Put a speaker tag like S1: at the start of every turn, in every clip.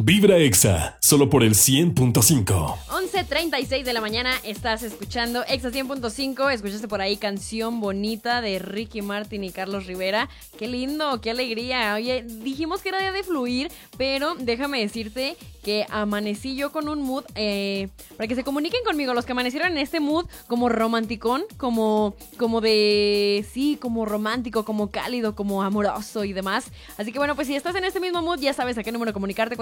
S1: Vibra Exa, solo por el 100.5.
S2: 11:36 de la mañana, estás escuchando Exa 100.5. Escuchaste por ahí Canción Bonita de Ricky Martin y Carlos Rivera. Qué lindo, qué alegría. Oye, dijimos que era día de fluir, pero déjame decirte que amanecí yo con un mood, para que se comuniquen conmigo, los que amanecieron en este mood como romanticón, como de, sí, como romántico, como cálido, como amoroso y demás. Así que bueno, pues si estás en este mismo mood, ya sabes a qué número comunicarte,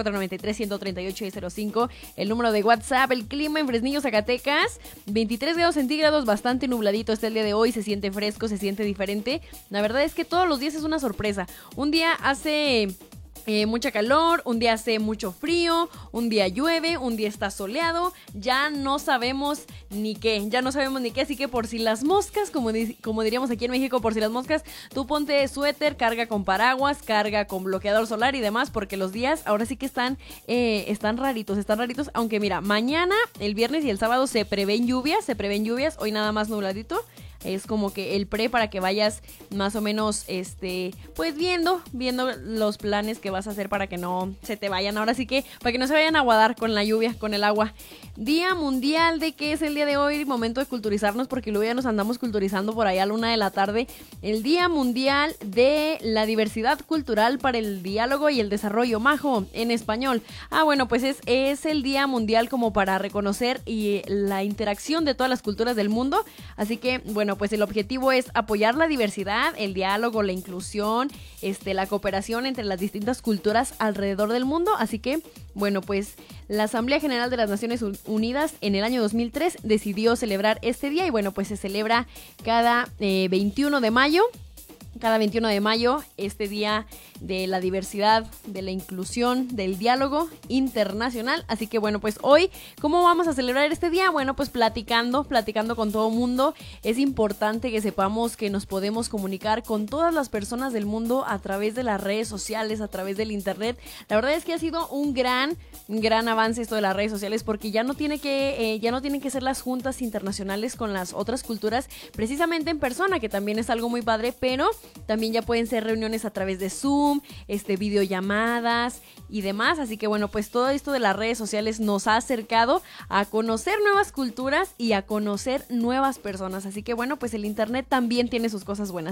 S2: 493-138-605, el número de WhatsApp. El clima en Fresnillo, Zacatecas, 23 grados centígrados, bastante nubladito está el día de hoy, se siente fresco, se siente diferente. La verdad es que todos los días es una sorpresa. Un día hace mucha calor, un día hace mucho frío, un día llueve, un día está soleado, ya no sabemos ni qué, así que por si las moscas, como diríamos aquí en México, por si las moscas, tú ponte suéter, carga con paraguas, carga con bloqueador solar y demás, porque los días ahora sí que están raritos, aunque mira, mañana, el viernes y el sábado se prevén lluvias, hoy nada más nubladito. Es como que el pre para que vayas más o menos, pues viendo los planes que vas a hacer para que no se te vayan, ahora sí que, para que no se vayan a aguadar con la lluvia, con el agua. Día mundial de qué es el día de hoy, momento de culturizarnos, porque luego ya nos andamos culturizando por allá a la 1 de la tarde. El Día Mundial de la Diversidad Cultural para el Diálogo y el Desarrollo, Majo, en español. Bueno, pues es el Día Mundial como para reconocer y la interacción de todas las culturas del mundo, así que, bueno, pues el objetivo es apoyar la diversidad, el diálogo, la inclusión, la cooperación entre las distintas culturas alrededor del mundo. Así que, bueno, pues la Asamblea General de las Naciones Unidas en el año 2003 decidió celebrar este día y bueno, pues se celebra cada 21 de mayo. Cada 21 de mayo, este día de la diversidad, de la inclusión, del diálogo internacional. Así que bueno, pues hoy, ¿cómo vamos a celebrar este día? Bueno, pues platicando con todo mundo. Es importante que sepamos que nos podemos comunicar con todas las personas del mundo a través de las redes sociales, a través del internet. La verdad es que ha sido un gran avance esto de las redes sociales, porque ya no tienen que ser las juntas internacionales con las otras culturas precisamente en persona, que también es algo muy padre, pero también ya pueden ser reuniones a través de Zoom, videollamadas y demás. Así que bueno, pues todo esto de las redes sociales nos ha acercado a conocer nuevas culturas y a conocer nuevas personas. Así que bueno, pues el internet también tiene sus cosas buenas.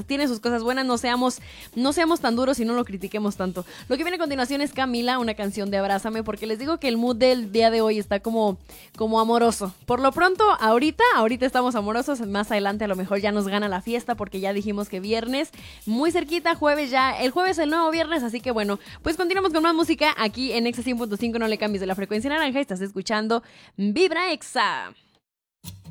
S2: No seamos tan duros y no lo critiquemos tanto. Lo que viene a continuación es Camila, una canción de Abrázame, porque les digo que el mood del día de hoy está como amoroso. Por lo pronto, ahorita estamos amorosos. Más adelante a lo mejor ya nos gana la fiesta, porque ya dijimos que viernes, muy cerquita, jueves ya, el jueves el nuevo viernes, así que bueno, pues continuamos con más música aquí en Exa 100.5, no le cambies de la frecuencia naranja, estás escuchando Vibra Exa.